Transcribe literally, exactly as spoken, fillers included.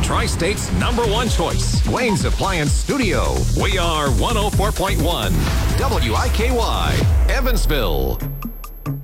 Tri-State's number one choice, Wayne's Appliance Studio. We are one oh four point one W I K Y, Evansville.